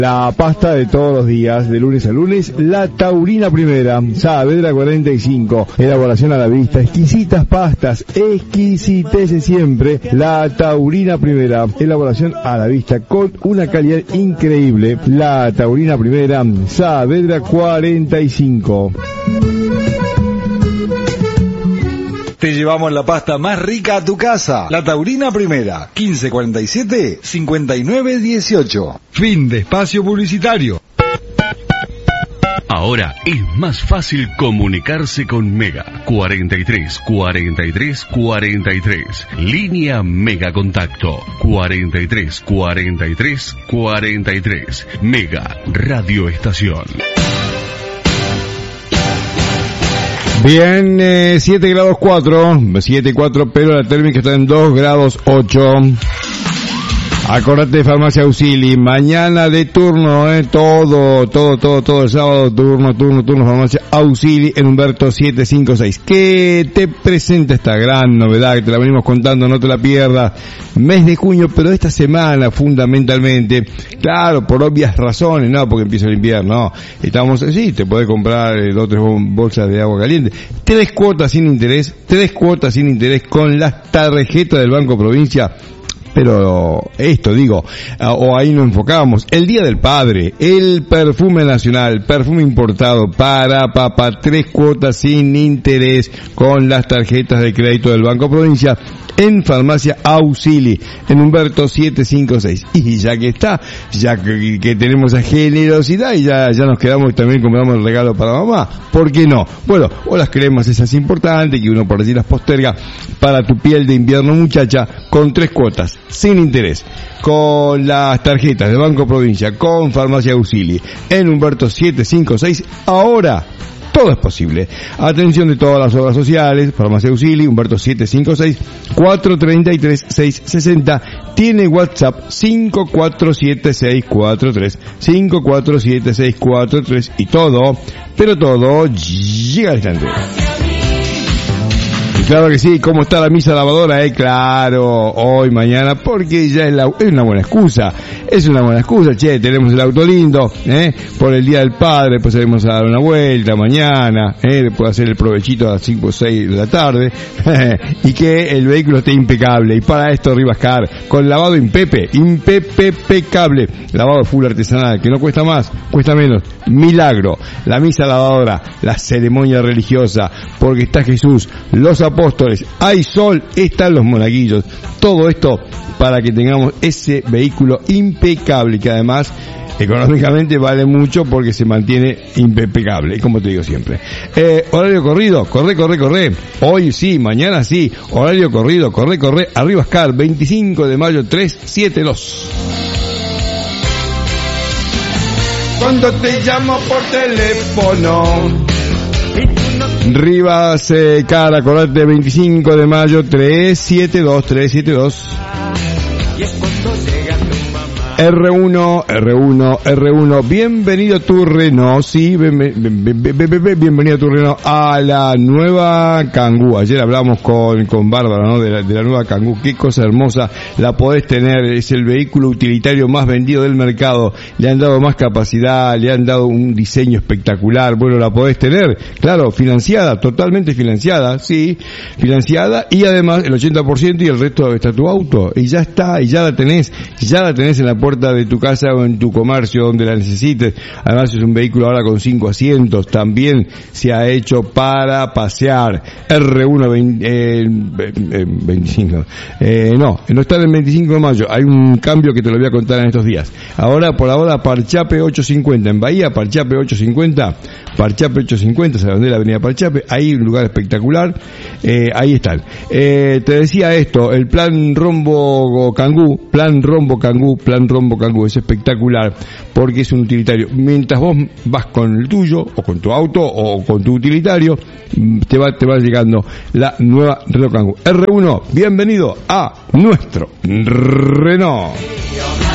La pasta de todos los días, de lunes a lunes, la Taurina Primera, Saavedra 45, elaboración a la vista, exquisitas pastas, exquisitez siempre, la Taurina Primera, elaboración a la vista con una calidad increíble, la Taurina Primera, Saavedra 45. Te llevamos la pasta más rica a tu casa. La Taurina Primera, 1547-5918. Fin de espacio publicitario. Ahora es más fácil comunicarse con Mega. 43 43 43. Línea Mega Contacto. 43 43 43. Mega Radio Estación. Bien, 7 grados 4, 7,4, pero la térmica está en 2 grados 8. Acordate de Farmacia Auxili, mañana de turno, todo el sábado, turno, Farmacia Auxili en Humberto 756, que te presenta esta gran novedad, que te la venimos contando, no te la pierdas, mes de junio, pero esta semana fundamentalmente, claro, por obvias razones, no porque empieza el invierno, no, te podés comprar 2 o 3 bolsas de agua caliente, 3 cuotas sin interés con las tarjetas del Banco Provincia. Pero esto digo, o ahí nos enfocamos, el Día del Padre, el perfume nacional, perfume importado para papá, 3 cuotas sin interés con las tarjetas de crédito del Banco Provincia en Farmacia Auxili, en Humberto 756. Y ya que tenemos esa generosidad y ya nos quedamos, también compramos el regalo para mamá, ¿por qué no? Bueno, o las cremas esas importantes que uno por allí las posterga para tu piel de invierno, muchacha, con 3 cuotas sin interés, con las tarjetas de Banco Provincia, con Farmacia Auxili, en Humberto 756, ahora todo es posible. Atención de todas las obras sociales, Farmacia Auxili, Humberto 756, 433-660, tiene WhatsApp 547643, y todo, pero todo llega al instante. Claro que sí, ¿cómo está la misa lavadora? Claro, hoy, mañana, porque ya es una buena excusa, tenemos el auto lindo, por el Día del Padre, después salimos a dar una vuelta mañana, después hacer el provechito a las 5 o 6 de la tarde, y que el vehículo esté impecable, y para esto Rivascar, con lavado impecable, lavado full artesanal, que no cuesta más, cuesta menos, milagro, la misa lavadora, la ceremonia religiosa, porque está Jesús, los apóstoles, hay sol, están los monaguillos, todo esto para que tengamos ese vehículo impecable, que además económicamente vale mucho porque se mantiene impecable, como te digo siempre. Horario corrido, corre, hoy sí, mañana sí, horario corrido, corre, Rivascar, 25 de mayo 372. Cuando te llamo por teléfono, Rivas Car, acordate, 25 de mayo 372. R1, bienvenido a tu Renault, sí, bienvenido a tu Renault, a la nueva Kangoo. Ayer hablamos con Bárbara, ¿no? De la nueva Kangoo, qué cosa hermosa, la podés tener, es el vehículo utilitario más vendido del mercado, le han dado más capacidad, le han dado un diseño espectacular, bueno, la podés tener, claro, financiada, totalmente financiada, sí, financiada, y además el 80% y el resto está tu auto, y ya está, y ya la tenés en la puerta de tu casa o en tu comercio donde la necesites. Además es un vehículo ahora con 5 asientos, también se ha hecho para pasear. R1 25, no está en el 25 de mayo, hay un cambio que te lo voy a contar en estos días. Por ahora Parchape 850 en Bahía, Parchape 850, ¿sabes dónde es la avenida Parchape? Ahí un lugar espectacular, ahí están. Te decía esto, el plan Rombo Kangoo es espectacular porque es un utilitario. Mientras vos vas con el tuyo o con tu auto o con tu utilitario, te va llegando la nueva Renault Kangoo. R1, bienvenido a nuestro Renault.